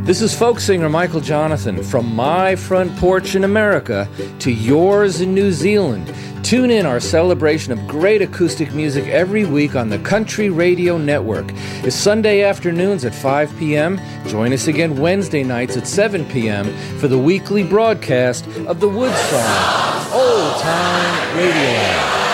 This is folk singer Michael Jonathan from my front porch in America to yours in New Zealand. Tune in our celebration of great acoustic music every week on the Country Radio Network. It's Sunday afternoons at 5 p.m. Join us again Wednesday nights at 7 p.m. for the weekly broadcast of the Woodsong Old Time Radio Hour.